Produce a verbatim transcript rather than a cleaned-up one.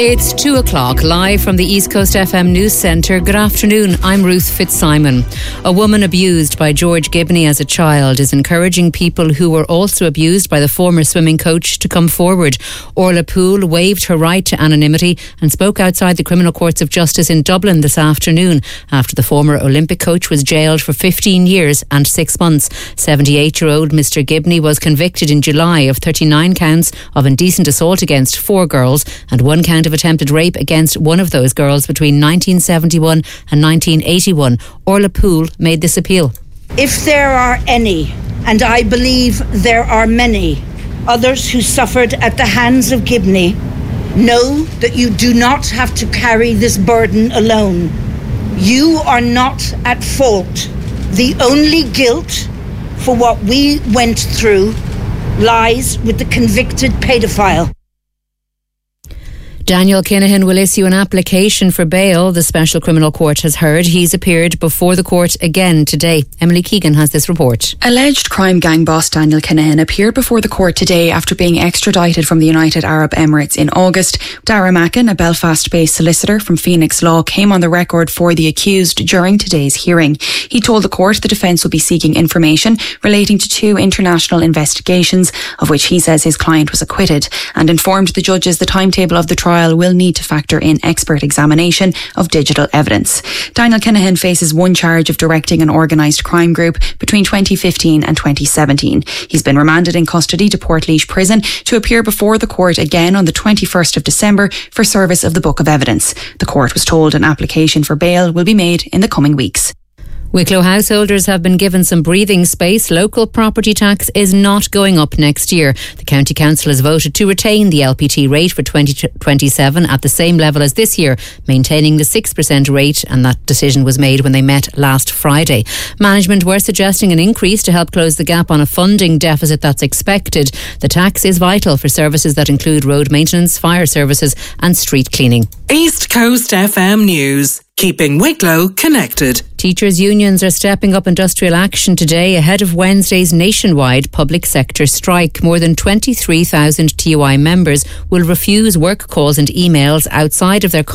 It's two o'clock, live from the East Coast F M News Centre. Good afternoon, I'm Ruth Fitzsimon. A woman abused by George Gibney as a child is encouraging people who were also abused by the former swimming coach to come forward. Orla Poole waived her right to anonymity and spoke outside the Criminal Courts of Justice in Dublin this afternoon after the former Olympic coach was jailed for fifteen years and six months. seventy-eight-year-old Mister Gibney was convicted in July of thirty-nine counts of indecent assault against four girls and one count of attempted rape against one of those girls between nineteen seventy-one and nineteen eighty-one. Orla Poole made this appeal. If there are any, and I believe there are many, others who suffered at the hands of Gibney, know that you do not have to carry this burden alone. You are not at fault. The only guilt for what we went through lies with the convicted paedophile. Daniel Kinahan will issue an application for bail, the Special Criminal Court has heard. He's appeared before the court again today. Emily Keegan has this report. Alleged crime gang boss Daniel Kinahan appeared before the court today after being extradited from the United Arab Emirates in August. Dara Mackin, a Belfast-based solicitor from Phoenix Law, came on the record for the accused during today's hearing. He told the court the defence will be seeking information relating to two international investigations, of which he says his client was acquitted, and informed the judges the timetable of the trial will need to factor in expert examination of digital evidence. Daniel Kinahan faces one charge of directing an organised crime group between twenty fifteen and twenty seventeen. He's been remanded in custody to Portlaoise Prison to appear before the court again on the twenty-first of December for service of the Book of Evidence. The court was told an application for bail will be made in the coming weeks. Wicklow householders have been given some breathing space. Local property tax is not going up next year. The County Council has voted to retain the L P T rate for twenty twenty-seven at the same level as this year, maintaining the six percent rate, and that decision was made when they met last Friday. Management were suggesting an increase to help close the gap on a funding deficit that's expected. The tax is vital for services that include road maintenance, fire services and street cleaning. East Coast F M News, keeping Wicklow connected. Teachers' unions are stepping up industrial action today ahead of Wednesday's nationwide public sector strike. More than twenty-three thousand T U I members will refuse work calls and emails outside of their